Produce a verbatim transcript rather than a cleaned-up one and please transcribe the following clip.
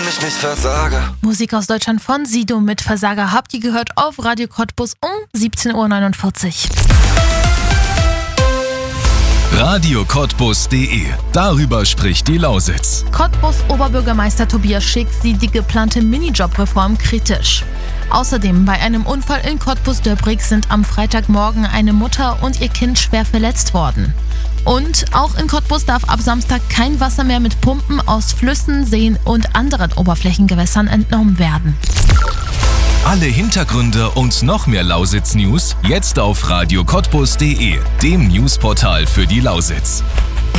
ich nicht versage. Musik aus Deutschland von Sido mit Versager habt ihr gehört auf Radio Cottbus um siebzehn Uhr neunundvierzig. Radio Cottbus punkt de. Darüber spricht die Lausitz. Cottbus Oberbürgermeister Tobias Schick sieht die geplante Minijob-Reform kritisch. Außerdem bei einem Unfall in Cottbus-Döbrig sind am Freitagmorgen eine Mutter und ihr Kind schwer verletzt worden. Und auch in Cottbus darf ab Samstag kein Wasser mehr mit Pumpen aus Flüssen, Seen und anderen Oberflächengewässern entnommen werden. Alle Hintergründe und noch mehr Lausitz-News jetzt auf Radio Cottbus punkt de, dem Newsportal für die Lausitz.